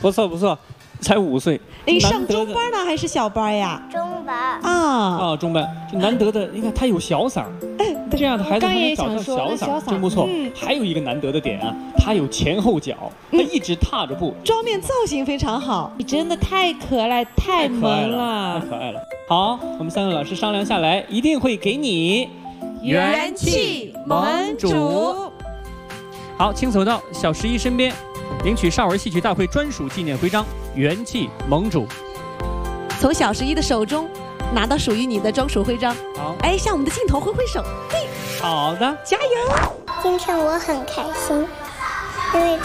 不错不错，才5岁。 你上中班呢还是小班呀？ 中班啊，中班，这难得的，你看他有小嗓儿，这样的孩子还能找到小嗓儿，真不错。还有一个难得的点啊，他有前后脚，他一直踏着步， 妆面造型非常好， 你真的太可爱、太萌了， 太可爱了。好，我们3个老师商量下来，一定会给你元气盟主。 好，请走到小11身边，领取少儿戏曲大会专属纪念徽章——元气盟主。 从小11的手中拿到属于你的专属徽章。 好， 哎，向我们的镜头挥挥手。对， 好的， 加油！ 今天我很开心，因为